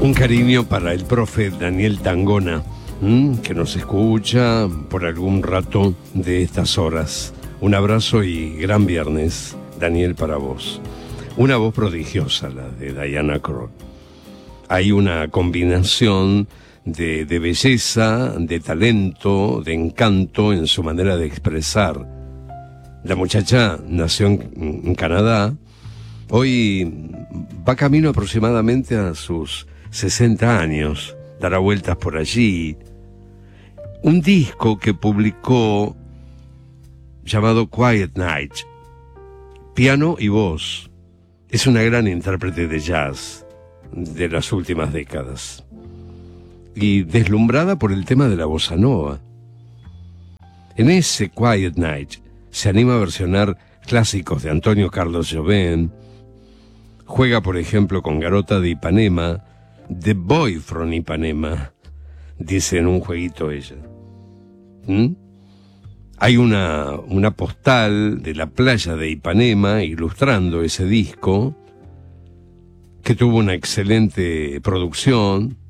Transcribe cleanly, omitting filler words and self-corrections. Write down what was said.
Un cariño para el profe Daniel Tangona, que nos escucha por algún rato de estas horas. Un abrazo y gran viernes, Daniel, para vos. Una voz prodigiosa, la de Diana Krall. Hay una combinación de belleza, de talento, de encanto en su manera de expresar. La muchacha nació en Canadá. Hoy va camino aproximadamente a sus 60 años. Dará vueltas por allí. Un disco que publicó llamado Quiet Night. Piano y voz. Es una gran intérprete de jazz de las últimas décadas. Y deslumbrada por el tema de la bossa nova. En ese Quiet Night se anima a versionar clásicos de Antonio Carlos Jobim. Juega, por ejemplo, con Garota de Ipanema, The Boy from Ipanema, dice en un jueguito ella. Hay una postal de la playa de Ipanema ilustrando ese disco, que tuvo una excelente producción.